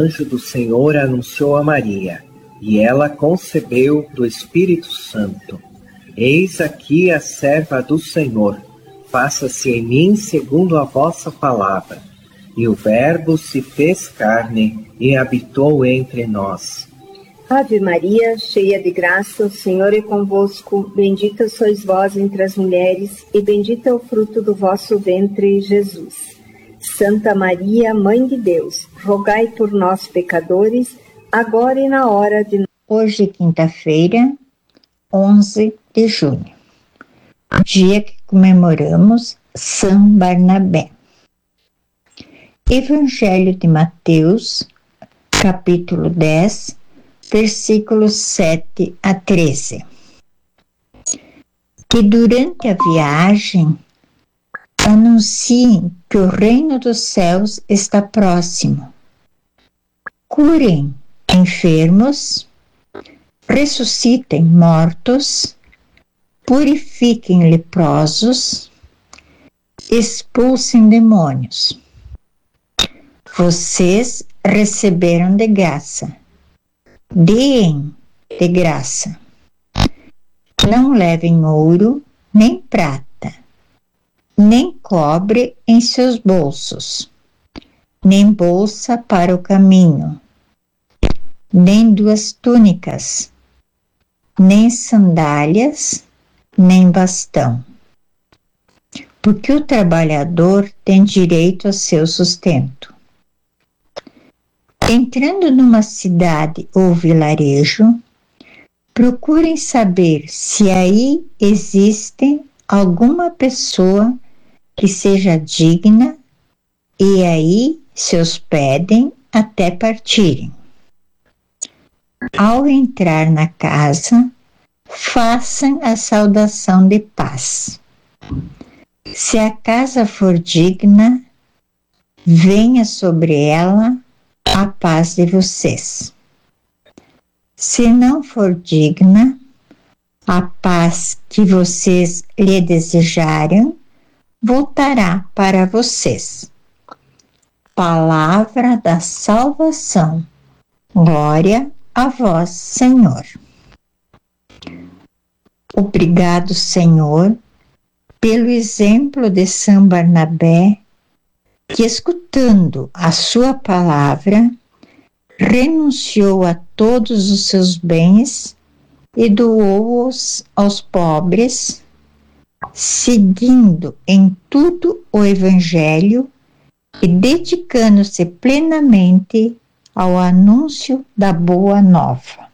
anjo do Senhor anunciou a Maria, e ela concebeu do Espírito Santo. Eis aqui a serva do Senhor, faça-se em mim segundo a vossa palavra. E o Verbo se fez carne e habitou entre nós. Ave Maria, cheia de graça, o Senhor é convosco. Bendita sois vós entre as mulheres, e bendito é o fruto do vosso ventre, Jesus. Santa Maria, Mãe de Deus, rogai por nós, pecadores, agora e na hora de... Hoje, quinta-feira, 11 de junho, dia que comemoramos São Barnabé. Evangelho de Mateus, capítulo 10, versículos 7 a 13. Que durante a viagem anunciem que o reino dos céus está próximo. Curem enfermos, ressuscitem mortos, purifiquem leprosos, expulsem demônios. Vocês receberam de graça. Deem de graça. Não levem ouro, nem prata, nem cobre em seus bolsos, nem bolsa para o caminho, nem 2 túnicas, nem sandálias, nem bastão. Porque o trabalhador tem direito a seu sustento. Entrando numa cidade ou vilarejo, procurem saber se aí existe alguma pessoa que seja digna e aí se hospedem até partirem. Ao entrar na casa, façam a saudação de paz. Se a casa for digna, venha sobre ela a paz de vocês. Se não for digna, a paz que vocês lhe desejarem voltará para vocês. Palavra da salvação. Glória a vós, Senhor. Obrigado, Senhor, pelo exemplo de São Barnabé, que, escutando a sua palavra, renunciou a todos os seus bens e doou-os aos pobres, seguindo em tudo o Evangelho e dedicando-se plenamente ao anúncio da Boa Nova.